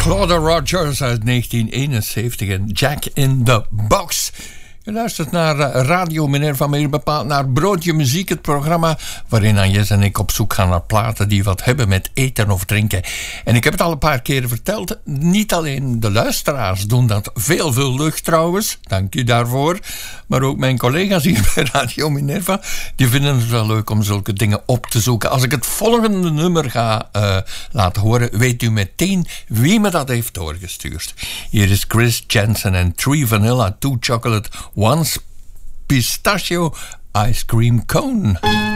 Claude Rogers uit 1971 en Jack in the Box. Je luistert naar Radio Minerva, meer bepaald naar Broodje Muziek, het programma waarin Agnes en ik op zoek gaan naar platen die wat hebben met eten of drinken. En ik heb het al een paar keren verteld, niet alleen de luisteraars doen dat, veel lucht trouwens, dank u daarvoor. Maar ook mijn collega's hier bij Radio Minerva, die vinden het wel leuk om zulke dingen op te zoeken. Als ik het volgende nummer ga laten horen, weet u meteen wie me dat heeft doorgestuurd. Hier is Chris Jensen en 3 Vanilla, 2 Chocolate, 1 Pistachio Ice Cream Cone.